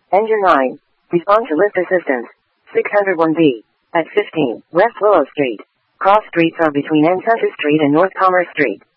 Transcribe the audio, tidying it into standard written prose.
Engine 9. Respond to lift assistance. 601B. At 15, West Willow Street. Cross streets are between Ancestor Street and North Commerce Street.